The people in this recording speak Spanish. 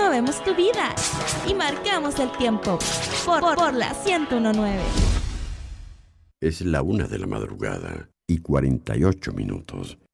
movemos tu vida y marcamos el tiempo por la 101.9. Es la 1 de la madrugada y 48 minutos.